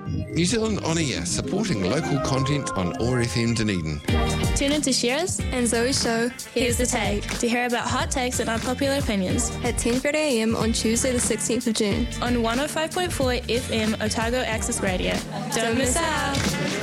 New Zealand On Air, supporting local content on OAR FM Dunedin. Tune in to Shiraz and Zoe's show, Here's the Take, to hear about hot takes and unpopular opinions at 10:30am on Tuesday the 16th of June on 105.4 FM Otago Access Radio. Don't miss out.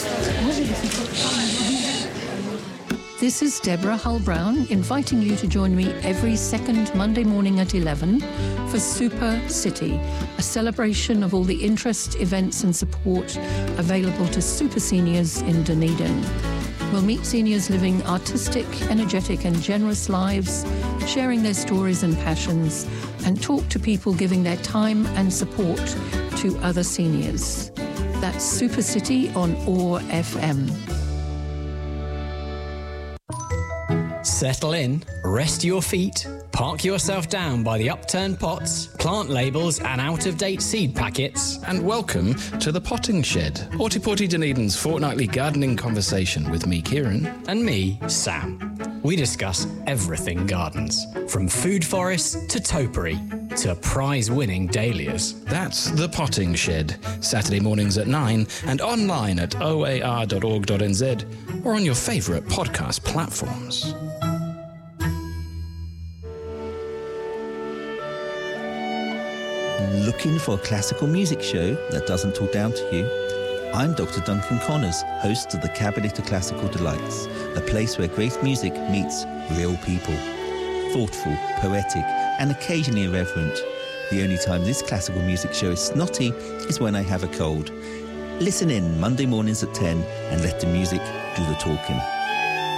This is Deborah Hull-Brown inviting you to join me every second Monday morning at 11 for Super City, a celebration of all the interest, events and support available to super seniors in Dunedin. We'll meet seniors living artistic, energetic and generous lives, sharing their stories and passions, and talk to people giving their time and support to other seniors. That's Super City on OAR FM. Settle in, rest your feet, park yourself down by the upturned pots, plant labels and out-of-date seed packets. And welcome to The Potting Shed, Ōtepoti Dunedin's fortnightly gardening conversation with me, Kieran. And me, Sam. We discuss everything gardens, from food forests to topiary to prize-winning dahlias. That's The Potting Shed, Saturday mornings at 9 and online at oar.org.nz or on your favourite podcast platforms. Looking for a classical music show that doesn't talk down to you? I'm Dr. Duncan Connors, host of the Cabinet of Classical Delights, a place where great music meets real people. Thoughtful, poetic, and occasionally irreverent. The only time this classical music show is snotty is when I have a cold. Listen in Monday mornings at 10 and let the music do the talking.